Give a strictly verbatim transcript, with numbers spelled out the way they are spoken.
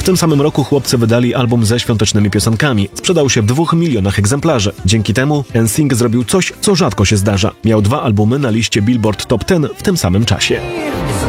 tym samym roku chłopcy wydali album ze świątecznymi piosenkami. Sprzedał się w dwóch milionach egzemplarzy. Dzięki temu N Sync zrobił coś, co rzadko się zdarza. Miał dwa albumy na liście Billboard Top dziesięć w tym samym czasie.